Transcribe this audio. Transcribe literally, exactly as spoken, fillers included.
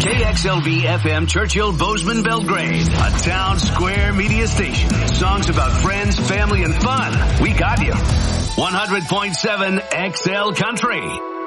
K X L V F M Churchill, Bozeman, Belgrade. A town square media station. Songs about friends, family, and fun. We got you. one hundred point seven X L Country.